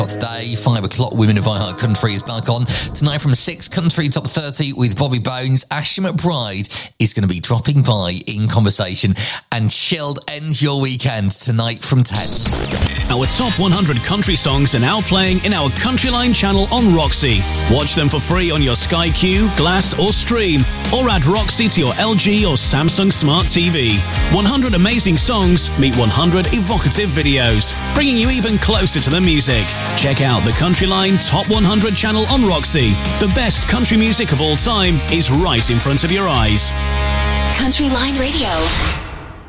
Today, 5 o'clock, Women of iHeart Country is back on. Tonight from 6, Country Top 30 with Bobby Bones. Ashley McBride is going to be dropping by in conversation, and Chilled ends your weekend tonight from 10. Our top 100 country songs are now playing in our Countryline channel on Roxy. Watch them for free on your Sky Q, Glass or Stream, or add Roxy to your LG or Samsung Smart TV. 100 amazing songs meet 100 evocative videos, bringing you even closer to the music. Check out the Countryline Top 100 channel on Roxy. The best country music of all time is right in front of your eyes. Countryline Radio.